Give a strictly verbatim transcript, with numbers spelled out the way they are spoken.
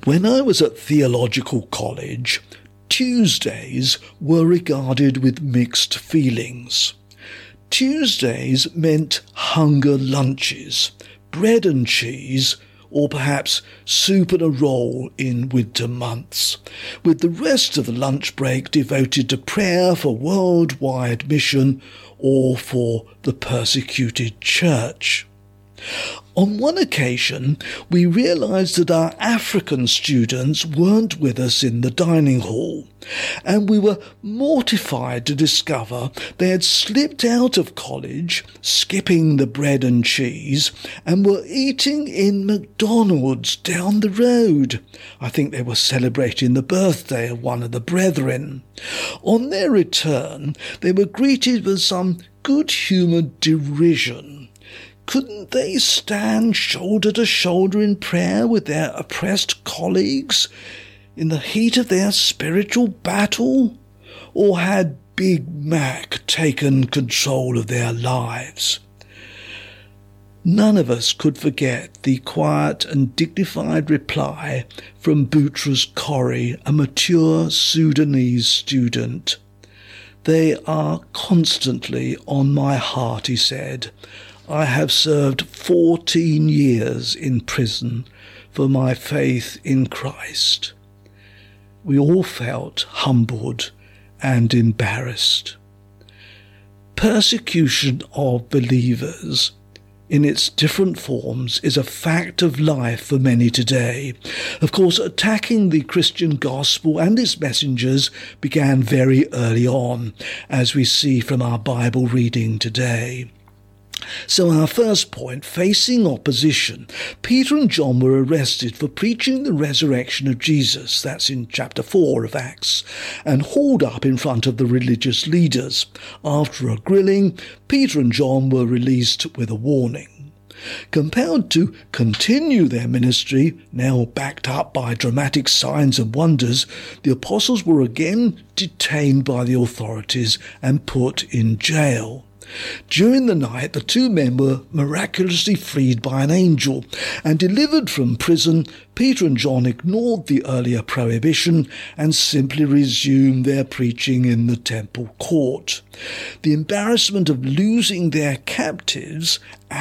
When I was at theological college, Tuesdays were regarded with mixed feelings. Tuesdays meant hunger lunches, bread and cheese, or perhaps soup and a roll in winter months, with the rest of the lunch break devoted to prayer for worldwide mission or for the persecuted church. On one occasion, we realised that our African students weren't with us in the dining hall, and we were mortified to discover they had slipped out of college, skipping the bread and cheese, and were eating in McDonald's down the road. I think they were celebrating the birthday of one of the brethren. On their return, they were greeted with some good-humoured derision. Couldn't they stand shoulder to shoulder in prayer with their oppressed colleagues in the heat of their spiritual battle? Or had Big Mac taken control of their lives? None of us could forget the quiet and dignified reply from Boutros Ghori, a mature Sudanese student. "They are constantly on my heart," he said. "I have served fourteen years in prison for my faith in Christ." We all felt humbled and embarrassed. Persecution of believers in its different forms is a fact of life for many today. Of course, attacking the Christian gospel and its messengers began very early on, as we see from our Bible reading today. So our first point, facing opposition. Peter and John were arrested for preaching the resurrection of Jesus, that's in chapter four of Acts, and hauled up in front of the religious leaders. After a grilling, Peter and John were released with a warning. Compelled to continue their ministry, now backed up by dramatic signs and wonders, the apostles were again detained by the authorities and put in jail. During the night, the two men were miraculously freed by an angel, and delivered from prison, Peter and John ignored the earlier prohibition and simply resumed their preaching in the temple court. The embarrassment of losing their captives